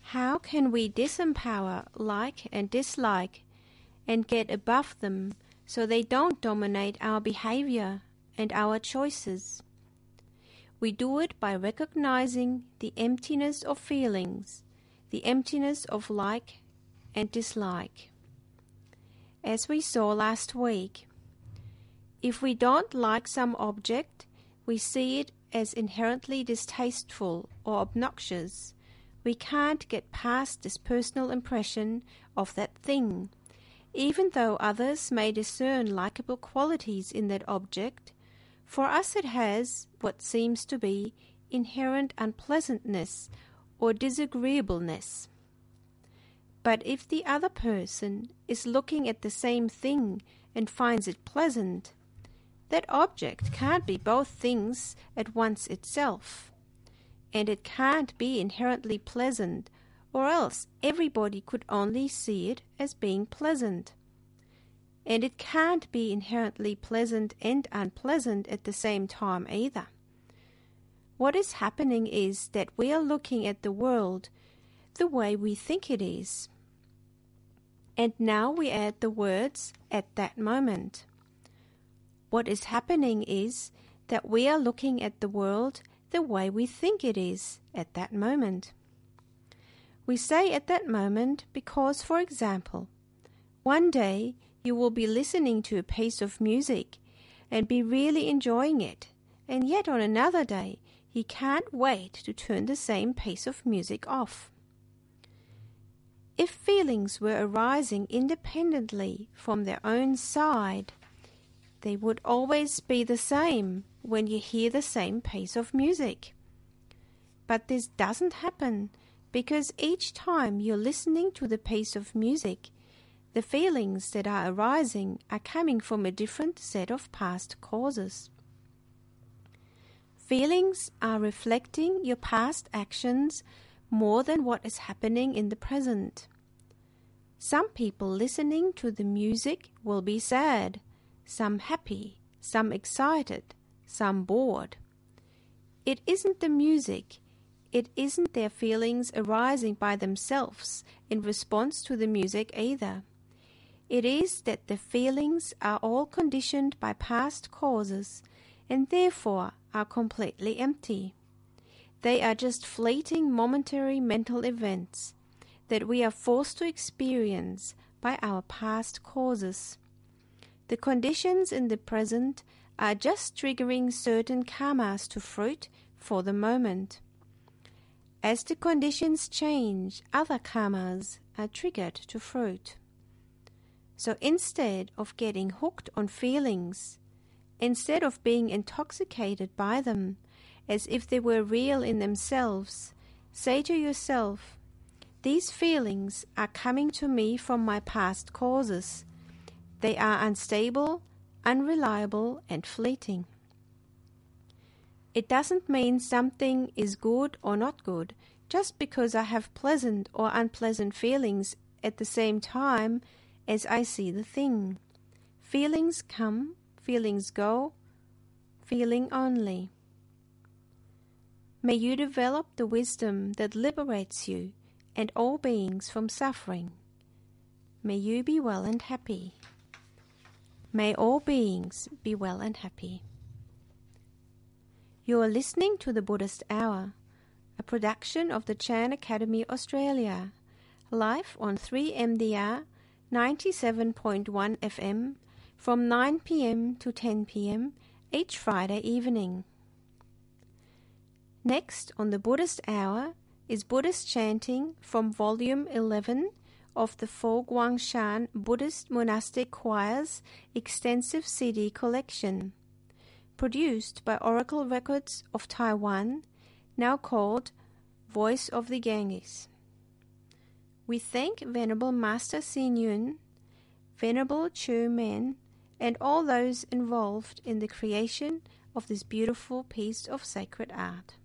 How can we disempower like and dislike and get above them so they don't dominate our behavior and our choices? We do it by recognizing the emptiness of feelings, the emptiness of like and dislike. As we saw last week, if we don't like some object, we see it as inherently distasteful or obnoxious. We can't get past this personal impression of that thing. Even though others may discern likable qualities in that object, for us it has what seems to be inherent unpleasantness or disagreeableness. But if the other person is looking at the same thing and finds it pleasant, that object can't be both things at once itself, and it can't be inherently pleasant, or else everybody could only see it as being pleasant. And it can't be inherently pleasant and unpleasant at the same time either. What is happening is that we are looking at the world the way we think it is. And now we add the words "at that moment." What is happening is that we are looking at the world the way we think it is at that moment. We say at that moment because, for example, one day you will be listening to a piece of music and be really enjoying it, and yet on another day you can't wait to turn the same piece of music off. If feelings were arising independently from their own side, they would always be the same when you hear the same piece of music. But this doesn't happen because each time you're listening to the piece of music, the feelings that are arising are coming from a different set of past causes. Feelings are reflecting your past actions more than what is happening in the present. Some people listening to the music will be sad, some happy, some excited, some bored. It isn't the music, it isn't their feelings arising by themselves in response to the music either. It is that the feelings are all conditioned by past causes and therefore are completely empty. They are just fleeting momentary mental events that we are forced to experience by our past causes. The conditions in the present are just triggering certain karmas to fruit for the moment. As the conditions change, other karmas are triggered to fruit. So instead of getting hooked on feelings, instead of being intoxicated by them as if they were real in themselves, say to yourself, "These feelings are coming to me from my past causes. They are unstable, unreliable, and fleeting." It doesn't mean something is good or not good just because I have pleasant or unpleasant feelings at the same time as I see the thing. Feelings come, feelings go, feeling only. May you develop the wisdom that liberates you and all beings from suffering. May you be well and happy. May all beings be well and happy. You are listening to the Buddhist Hour, a production of the Chan Academy Australia, live on 3MDR 97.1 FM from 9 p.m. to 10 p.m. each Friday evening. Next on the Buddhist Hour is Buddhist chanting from Volume 11 of the Fo Guangshan Buddhist Monastic Choir's extensive CD collection, produced by Oracle Records of Taiwan, now called Voice of the Ganges. We thank Venerable Master Hsien Yun, Venerable Chu Men, and all those involved in the creation of this beautiful piece of sacred art.